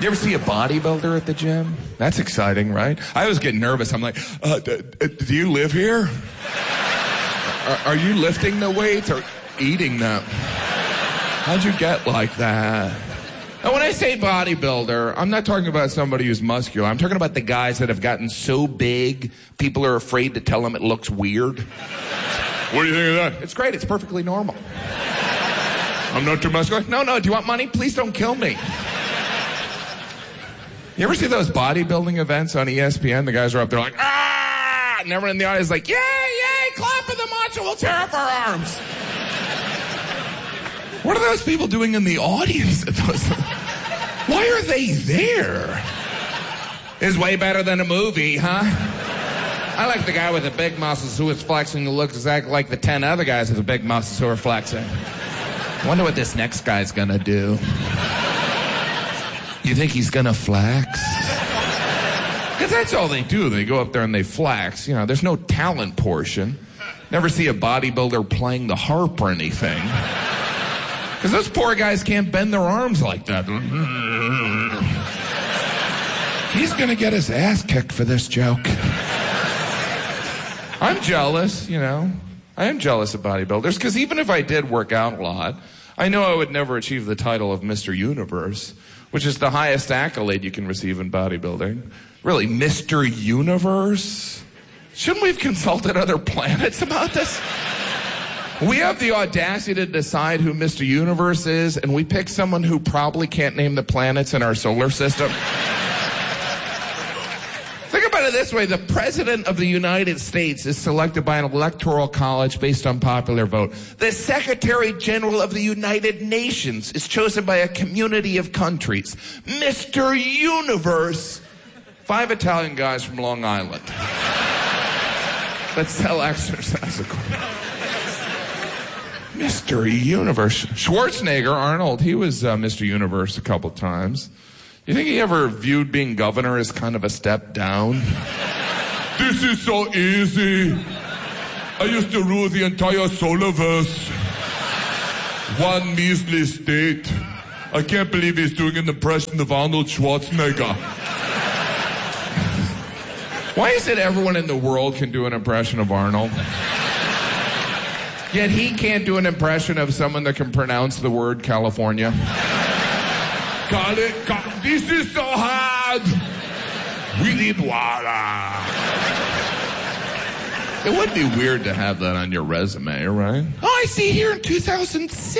You ever see a bodybuilder at the gym? That's exciting, right? I always get nervous. I'm like, do you live here? Are you lifting the weights or eating them? How'd you get like that? And when I say bodybuilder, I'm not talking about somebody who's muscular. I'm talking about the guys that have gotten so big, people are afraid to tell them it looks weird. What do you think of that? It's great. It's perfectly normal. I'm not too muscular? No. Do you want money? Please don't kill me. You ever see those bodybuilding events on ESPN? The guys are up there like, ah! And everyone in the audience is like, yay, clap for the macho, we'll tear off our arms. What are those people doing in the audience? Why are they there? It's way better than a movie, huh? I like the guy with the big muscles who is flexing who looks exactly like the 10 other guys with the big muscles who are flexing. I wonder what this next guy's gonna do. You think he's gonna flex? Because that's all they do. They go up there and they flex. You know, there's no talent portion. Never see a bodybuilder playing the harp or anything. Because those poor guys can't bend their arms like that. He's gonna get his ass kicked for this joke. I'm jealous, you know. I am jealous of bodybuilders, because even if I did work out a lot, I know I would never achieve the title of Mr. Universe, which is the highest accolade you can receive in bodybuilding. Really, Mr. Universe? Shouldn't we have consulted other planets about this? We have the audacity to decide who Mr. Universe is, and we pick someone who probably can't name the planets in our solar system. Think about it this way. The President of the United States is selected by an electoral college based on popular vote. The Secretary General of the United Nations is chosen by a community of countries. Mr. Universe. 5 Italian guys from Long Island that sell exercise equipment. Mr. Universe. Schwarzenegger, Arnold, he was Mr. Universe a couple times. You think he ever viewed being governor as kind of a step down? This is so easy. I used to rule the entire solarverse. One measly state. I can't believe he's doing an impression of Arnold Schwarzenegger. Why is it everyone in the world can do an impression of Arnold? Yet he can't do an impression of someone that can pronounce the word California. This is so hard. We need water. It would be weird to have that on your resume, right? Oh, I see here in 2006.